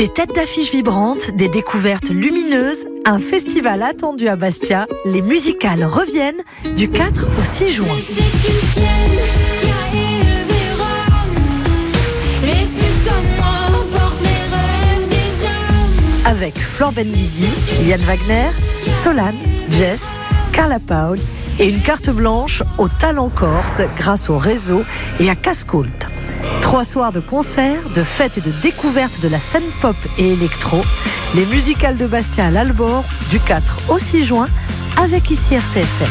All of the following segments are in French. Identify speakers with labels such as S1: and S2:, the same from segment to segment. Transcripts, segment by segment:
S1: Des têtes d'affiches vibrantes, des découvertes lumineuses, un festival attendu à Bastia. Les musicales reviennent du 4 au 6 juin. Avec Flor Benguigui, Yann Wagner, Solane, Jess, Carla Paul et une carte blanche au talent corse grâce au réseau et à Cascoult. 3 soirs de concerts, de fêtes et de découvertes de la scène pop et électro. Les musicales de Bastia à l'Albor du 4 au 6 juin avec ici RCFM.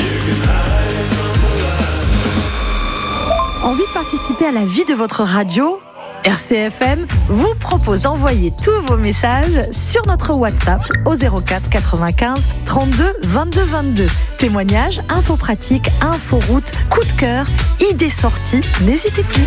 S1: Envie de participer à la vie de votre radio ? RCFM vous propose d'envoyer tous vos messages sur notre WhatsApp au 04 95 32 22 22. Témoignages, infos pratiques, infos routes, coup de cœur, idées sorties, n'hésitez plus.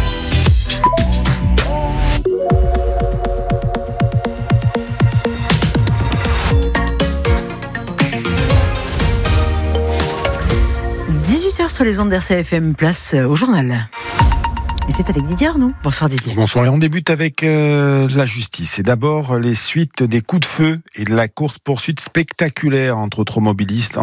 S1: Sur les ondes d'RCFM, place au journal. Et c'est avec Didier Arnoux. Bonsoir Didier.
S2: Bonsoir, et on débute avec la justice. Et d'abord, les suites des coups de feu et de la course-poursuite spectaculaire entre automobilistes.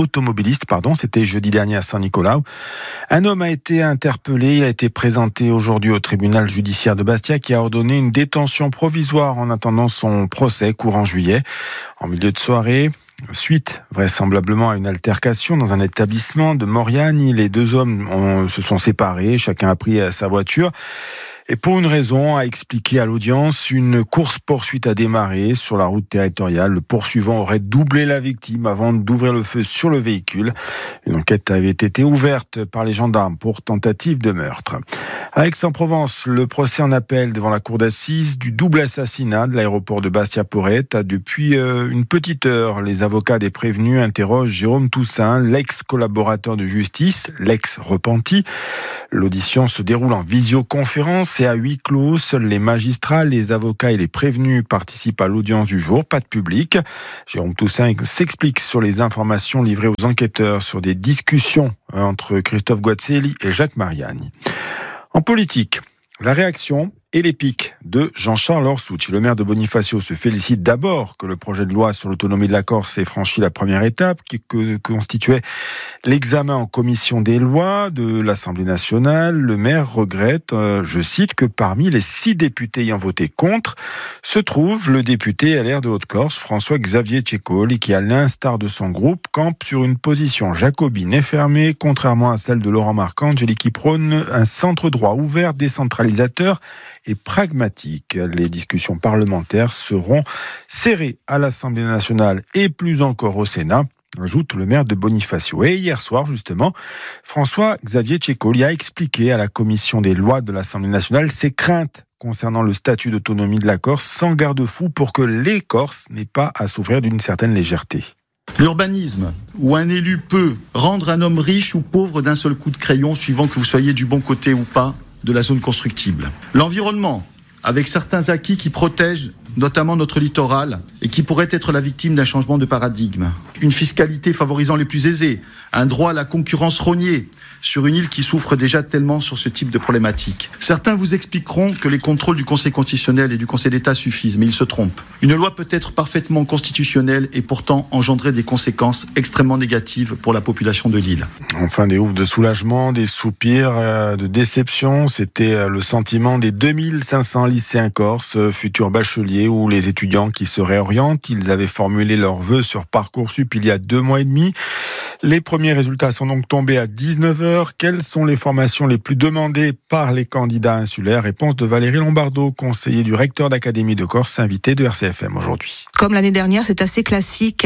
S2: C'était jeudi dernier à Saint-Nicolas. Un homme a été interpellé. Il a été présenté aujourd'hui au tribunal judiciaire de Bastia qui a ordonné une détention provisoire en attendant son procès courant juillet. En milieu de soirée, suite vraisemblablement à une altercation dans un établissement de Moriani, les deux hommes se sont séparés, chacun a pris sa voiture. Et pour une raison, a expliqué à l'audience, une course-poursuite a démarré sur la route territoriale. Le poursuivant aurait doublé la victime avant d'ouvrir le feu sur le véhicule. Une enquête avait été ouverte par les gendarmes pour tentative de meurtre. À Aix-en-Provence, le procès en appel devant la cour d'assises du double assassinat de l'aéroport de Bastia-Porrette a depuis une petite heure. Les avocats des prévenus interrogent Jérôme Toussaint, l'ex-collaborateur de justice, l'ex-repenti. L'audition se déroule en visioconférence et à huis clos. Seuls les magistrats, les avocats et les prévenus participent à l'audience du jour. Pas de public. Jérôme Toussaint s'explique sur les informations livrées aux enquêteurs sur des discussions entre Christophe Guazzelli et Jacques Mariani. En politique, la réaction et les pics de Jean-Charles Orsucci. Le maire de Bonifacio se félicite d'abord que le projet de loi sur l'autonomie de la Corse ait franchi la première étape, qui constituait l'examen en commission des lois de l'Assemblée nationale. Le maire regrette, je cite, que parmi les 6 députés ayant voté contre, se trouve le député LR de Haute-Corse, François-Xavier Ceccoli, qui, à l'instar de son groupe, campe sur une position jacobine et fermée, contrairement à celle de Laurent Marcangeli, qui prône un centre droit ouvert, décentralisateur et pragmatique. Les discussions parlementaires seront serrées à l'Assemblée nationale et plus encore au Sénat, ajoute le maire de Bonifacio. Et hier soir, justement, François-Xavier Ceccoli a expliqué à la commission des lois de l'Assemblée nationale ses craintes concernant le statut d'autonomie de la Corse, sans garde-fou pour que les Corses n'aient pas à souffrir d'une certaine légèreté.
S3: L'urbanisme, où un élu peut rendre un homme riche ou pauvre d'un seul coup de crayon, suivant que vous soyez du bon côté ou pas de la zone constructible. L'environnement, avec certains acquis qui protègent notamment notre littoral et qui pourraient être la victime d'un changement de paradigme. Une fiscalité favorisant les plus aisés, un droit à la concurrence rogné sur une île qui souffre déjà tellement sur ce type de problématique. Certains vous expliqueront que les contrôles du Conseil constitutionnel et du Conseil d'État suffisent, mais ils se trompent. Une loi peut être parfaitement constitutionnelle et pourtant engendrer des conséquences extrêmement négatives pour la population de l'île.
S2: Enfin, des oufs de soulagement, des soupirs de déception. C'était le sentiment des 2500 lycéens corses, futurs bacheliers ou les étudiants qui se réorientent. Ils avaient formulé leurs vœux sur Parcoursup il y a 2 mois et demi. Les premiers résultats sont donc tombés à 19h. Quelles sont les formations les plus demandées par les candidats insulaires ? Réponse de Valérie Lombardo, conseiller du recteur d'Académie de Corse, invité de RCFM aujourd'hui.
S4: Comme l'année dernière, c'est assez classique.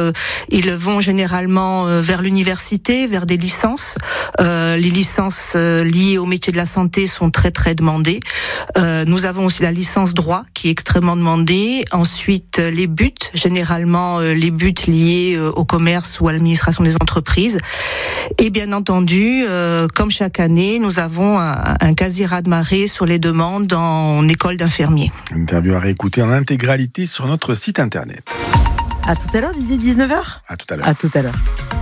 S4: Ils vont généralement vers l'université, vers des licences. Les licences liées au métier de la santé sont très très demandées. Nous avons aussi la licence droit qui est extrêmement demandée. Ensuite, les buts, généralement les buts liés au commerce ou à l'administration des entreprises. Et bien entendu, comme chaque année, nous avons un quasi raz-de-marée sur les demandes en école d'infirmiers.
S2: Interview à réécouter en intégralité sur notre site internet.
S1: À tout à l'heure, Didier, 19h ?
S2: À tout à l'heure.
S1: À tout à l'heure.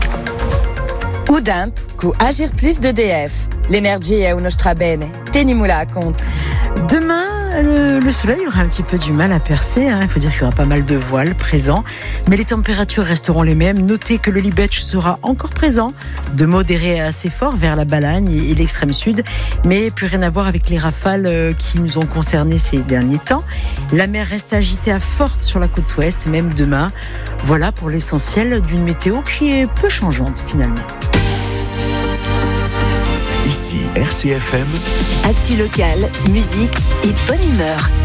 S5: Udamp, cu Agir Plus d'EDF. L'energia è uno strabene. Tenimula à compte.
S1: Demain, le soleil aura un petit peu du mal à percer. Il faut dire qu'il y aura pas mal de voiles présents. Mais les températures resteront les mêmes. Notez que le Libetch sera encore présent, de modéré à assez fort vers la Balagne et l'extrême sud. Mais plus rien à voir avec les rafales qui nous ont concernés ces derniers temps. La mer reste agitée à forte sur la côte ouest, même demain. Voilà pour l'essentiel d'une météo qui est peu changeante finalement.
S5: Ici RCFM.
S6: Actu locale, musique et bonne humeur.